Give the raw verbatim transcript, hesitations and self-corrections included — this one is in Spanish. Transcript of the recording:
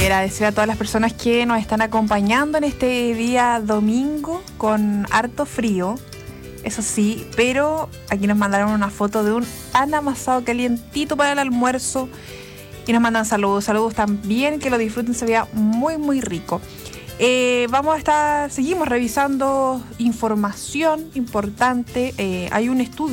agradecer a todas las personas que nos están acompañando en este día domingo con harto frío, eso sí, pero aquí nos mandaron una foto de un pan amasado calientito para el almuerzo y nos mandan saludos, saludos también, que lo disfruten, se vea muy muy rico. Eh, vamos a estar, seguimos revisando información importante, eh, hay un estudio